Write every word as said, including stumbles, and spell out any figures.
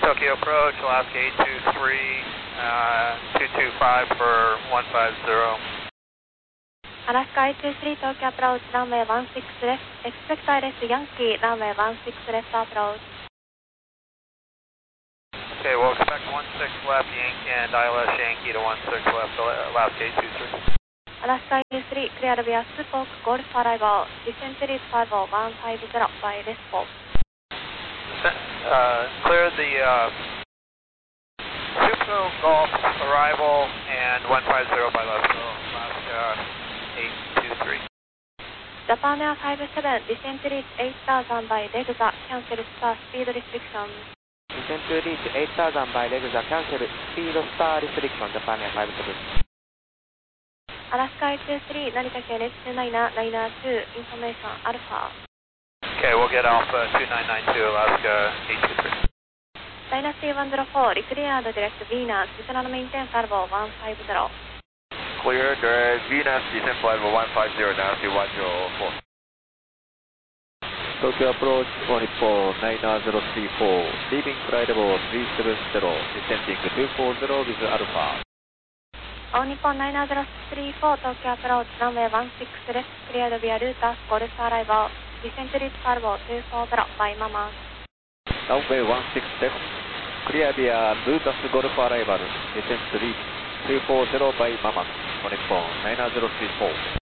Tokyo approach, Alaska eight two three, uh, two two five for one five zero. Alaska eight two three, Tokyo approach, runway one six left, expect I L S Yankee, runway one six left approach. Okay, we'll expect one six left Yankee and I L S Yankee to one six left, Alaska eight two three. Alaska eight two three, clear via Spoke, Golf arrival, descent to reach five oh one five zero by Respo. Uh, clear the uh, Supo Golf arrival and one five zero by Lesco, Alaska eight two three. Japan Air five seven, descent to reach eight thousand by Legza, cancel star speed restriction. Descent to reach eight thousand by Legza, cancel speed star restriction, Japan Air five seven. Alaska eight two three, Narita K N two nine nine two, information Alpha. Okay, we'll get Alpha two nine nine two, Alaska eight two three. Dynasty one zero four, declared direct Venus, descent maintain salvo one five zero. Clear direct Venus, descent flight level one five zero, Dynasty one zero four. Tokyo approach for Nippon nine zero three four, leaving flight level three seven zero, descending two four zero with Alpha. On Nippon nine zero three four, Tokyo approach, runway one six left, cleared via Lutas, Golf arrival, descent to reach salvo two four zero by Mama. Runway one six left, clear via Lutas Golf arrival, descent to reach two four zero by Mama, on Nippon nine zero three four.